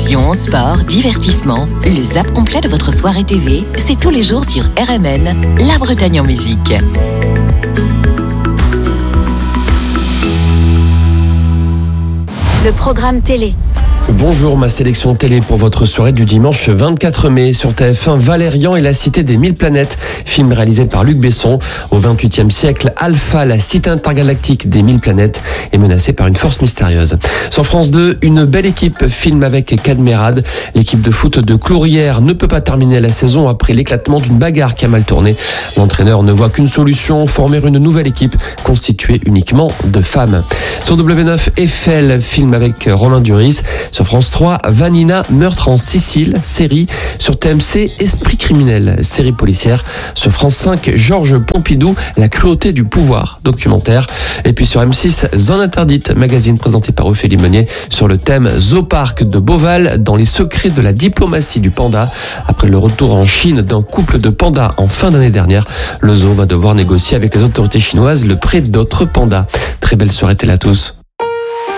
Information, sport, divertissement. Le zap complet de votre soirée TV, c'est tous les jours sur RMN, La Bretagne en musique. Le programme télé. Bonjour, ma sélection télé pour votre soirée du dimanche 24 mai. Sur TF1, Valérian et la cité des 1000 planètes, film réalisé par Luc Besson. Au 28e siècle, Alpha, la cité intergalactique des 1000 planètes, est menacée par une force mystérieuse. Sur France 2, Une belle équipe, film avec Cadmerade. L'équipe de foot de Clourières ne peut pas terminer la saison après l'éclatement d'une bagarre qui a mal tourné. L'entraîneur ne voit qu'une solution, former une nouvelle équipe constituée uniquement de femmes. Sur W9, Eiffel, film avec Romain Duris. Sur France 3, Vanina, meurtre en Sicile, série. Sur TMC, Esprit criminel, série policière. Sur France 5, Georges Pompidou, La cruauté du pouvoir, documentaire. Et puis sur M6, Zone interdite, magazine présenté par Ophélie Meunier sur le thème Zoopark de Beauval dans les secrets de la diplomatie du panda. Après le retour en Chine d'un couple de pandas en fin d'année dernière, le zoo va devoir négocier avec les autorités chinoises le prêt d'autres pandas. Très belle soirée télé à tous.